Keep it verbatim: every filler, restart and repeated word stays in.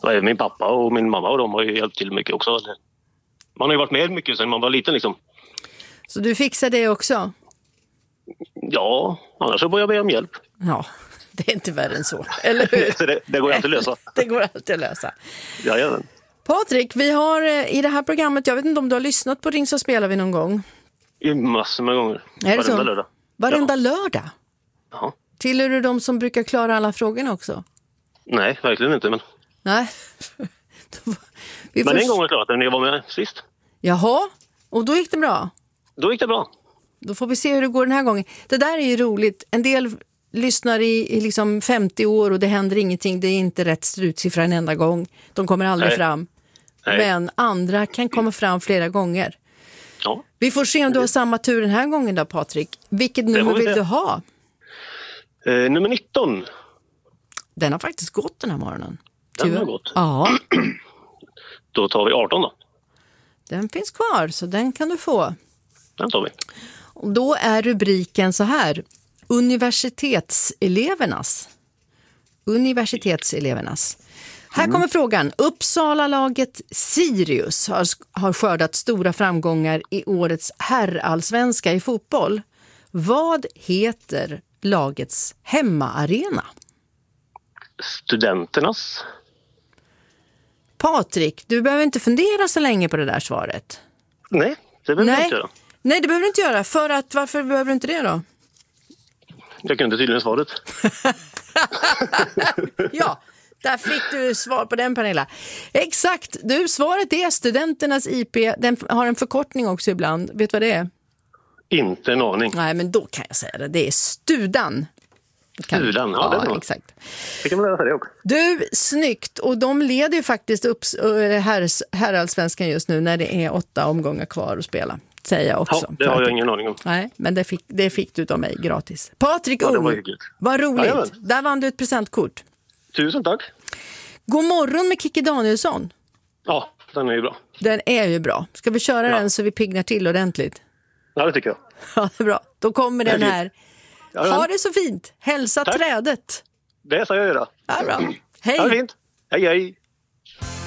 Och min pappa och min mamma och de har ju hjälpt till mycket också. Man har ju varit med mycket sedan man var liten liksom. Så du fixar det också? Ja, annars så börjar jag be om hjälp. Ja, det är inte värre än så, eller hur? det, det går alltid att lösa. Det går alltid att lösa. Jajamän. Patrik, vi har i det här programmet, jag vet inte om du har lyssnat på Ring så spelar vi någon gång? I massor med gånger. Är det Varenda så? lördag. Varenda ja. lördag? Ja. Tillhör du de som brukar klara alla frågorna också? Nej, verkligen inte. Men, Nej. vi men får... en gång har jag klarat det när jag var med sist. Jaha, och då gick det bra? Då gick det bra. Då får vi se hur det går den här gången. Det där är ju roligt. En del lyssnar i, i liksom femtio år och det händer ingenting. Det är inte rätt slutsiffra en enda gång. De kommer aldrig Nej. fram. Nej. Men andra kan komma fram flera gånger. Ja. Vi får se om du har samma tur den här gången då, Patrik. Vilket nummer vill se. du ha? Eh, nummer nitton. Den har faktiskt gått den här morgonen. Den Tyvärr. har gått. Ja, Då tar vi arton då. den finns kvar så den kan du få. Den tar vi. Och då är rubriken så här. Universitetselevernas. Universitetselevernas. Här kommer frågan. Uppsala-laget Sirius har, har skördat stora framgångar i årets herrallsvenska i fotboll. Vad heter lagets hemmaarena? Studenternas. Patrik, du behöver inte fundera så länge på det där svaret. Nej, det behöver jag Nej. inte göra. Nej, det behöver du inte göra. För att, varför behöver du inte det då? Jag kunde tydligen svaret. Ja, där fick du svar på den, Pernilla. Exakt, du, svaret är Studenternas I P. Den har en förkortning också ibland. Vet du vad det är? Inte en aning. Nej, men då kan jag säga det. Det är Studan. Kan... Studan, ja, det är ja bra. exakt. Det kan man lära sig det också. Du, snyggt. Och de leder ju faktiskt upp herr, herrallsvenskan just nu när det är åtta omgångar kvar att spela. Säger jag också. Ja, det har jag ingen aning om. Nej, men det fick, det fick du av mig gratis. Patrik Ja, det Ung, var hyggligt. vad roligt. Jajamän. Där vann du ett presentkort. Tusen tack. God morgon med Kikki Danielsson. Ja, den är ju bra. Den är ju bra. Ska vi köra Ja. den så vi piggnar till ordentligt? Ja, det tycker jag. Ja, det är bra. Då kommer den här. Jajamän. Ha det så fint. Hälsa Tack. trädet. Det ska jag göra. Ja, bra. Hej. Ja, fint. Hej, hej.